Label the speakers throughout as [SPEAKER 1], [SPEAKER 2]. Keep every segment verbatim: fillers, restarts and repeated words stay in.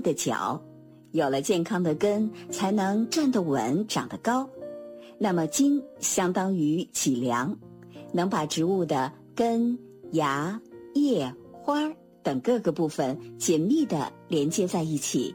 [SPEAKER 1] 物的脚，有了健康的根，才能站得稳，长得高。那么茎相当于脊梁，能把植物的根、芽、叶、花等各个部分紧密地连接在一起。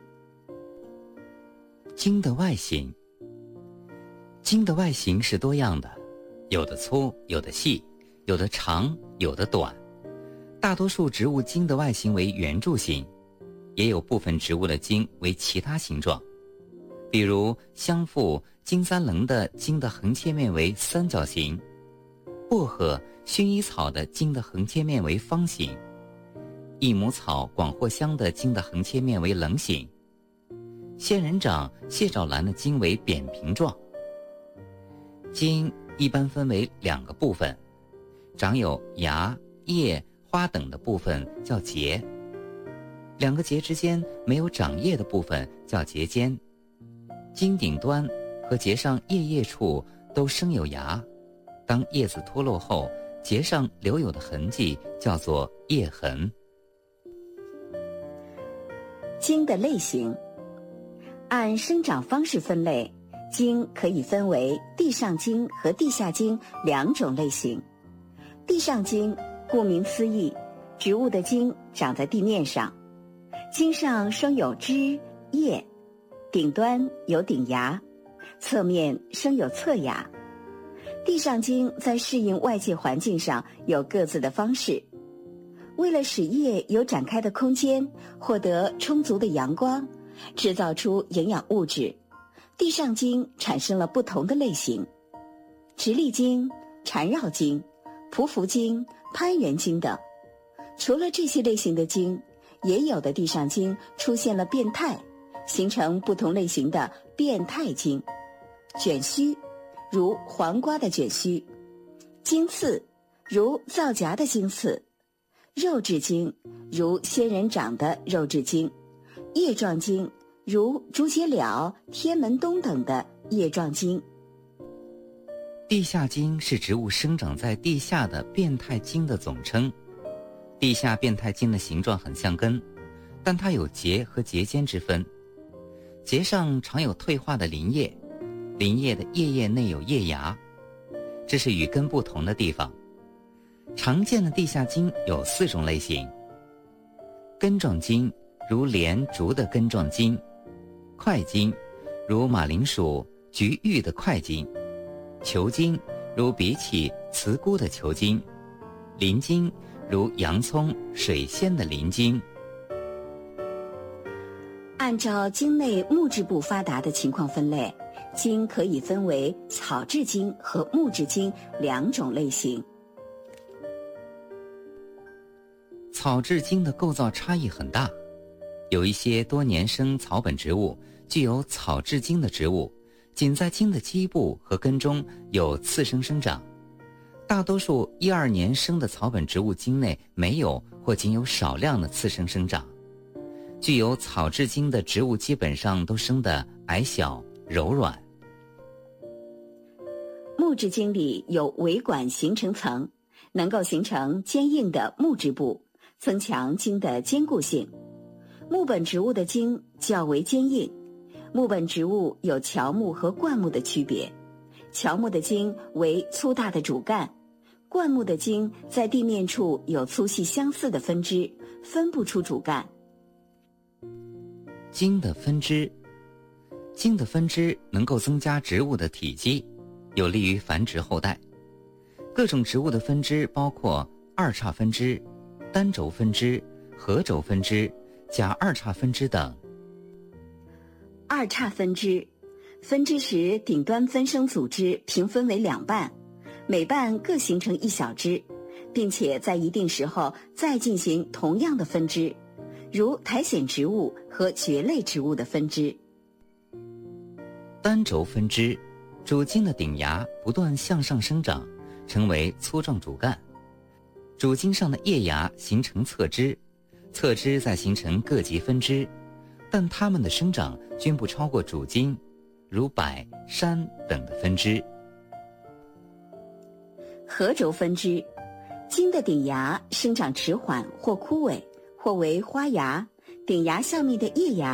[SPEAKER 2] 茎的外形，茎的外形是多样的，有的粗，有的细，有的长，有的短。大多数植物茎的外形为圆柱形，也有部分植物的茎为其他形状。比如香附、金三棱的茎的横切面为三角形，薄荷、薰衣草的茎的横切面为方形，益母草、广藿香的茎的横切面为棱形，仙人掌、蟹爪兰的茎为扁平状。茎一般分为两个部分，长有芽、叶、花等的部分叫节，两个节之间没有长叶的部分叫节间。茎顶端和节上叶叶处都生有芽，当叶子脱落后，节上留有的痕迹叫做叶痕。
[SPEAKER 1] 茎的类型，按生长方式分类，茎可以分为地上茎和地下茎两种类型。地上茎顾名思义，植物的茎长在地面上，茎上生有枝、叶，顶端有顶芽，侧面生有侧芽。地上茎在适应外界环境上有各自的方式，为了使叶有展开的空间，获得充足的阳光，制造出营养物质，地上茎产生了不同的类型：直立茎、缠绕茎、匍匐茎、攀援茎等。除了这些类型的茎，也有的地上茎出现了变态，形成不同类型的变态茎。卷须，如黄瓜的卷须；茎刺，如皂荚的茎刺；肉质茎，如仙人掌的肉质茎；叶状茎，如竹节鸟、天门冬等的叶状茎。
[SPEAKER 2] 地下茎是植物生长在地下的变态茎的总称。地下变态茎的形状很像根，但它有节和节间之分。节上常有退化的鳞叶，鳞叶的叶叶内有叶芽，这是与根不同的地方。常见的地下茎有四种类型：根状茎，如莲、竹的根状茎；块茎，如马铃薯、菊芋的块茎；球茎，如荸荠、茨菇的球茎；鳞茎，如洋葱、水仙的鳞茎。
[SPEAKER 1] 按照茎内木质部发达的情况分类，茎可以分为草质茎和木质茎两种类型。
[SPEAKER 2] 草质茎的构造差异很大，有一些多年生草本植物具有草质茎的植物，仅在茎的基部和根中有次生生长。大多数一二年生的草本植物茎内没有或仅有少量的次生生长。具有草质茎的植物基本上都生得矮小柔软。
[SPEAKER 1] 木质茎里有维管形成层，能够形成坚硬的木质部，增强茎的坚固性。木本植物的茎较为坚硬。木本植物有乔木和灌木的区别，乔木的茎为粗大的主干，灌木的茎在地面处有粗细相似的分支，分不出主干。
[SPEAKER 2] 茎的分支，茎的分支能够增加植物的体积，有利于繁殖后代。各种植物的分支包括二叉分支、单轴分支、合轴分支、假二叉分支等。
[SPEAKER 1] 二叉分支，分支时顶端分生组织平分为两半，每半各形成一小支，并且在一定时候再进行同样的分支，如苔藓植物和蕨类植物的分支。
[SPEAKER 2] 单轴分支，主茎的顶芽不断向上生长，成为粗壮主干，主茎上的叶芽形成侧枝，侧枝再形成各级分支，但它们的生长均不超过主茎，如柏、杉等的分支。
[SPEAKER 1] 合轴分支，茎的顶芽生长迟缓或枯萎，或为花芽，顶芽下面的叶芽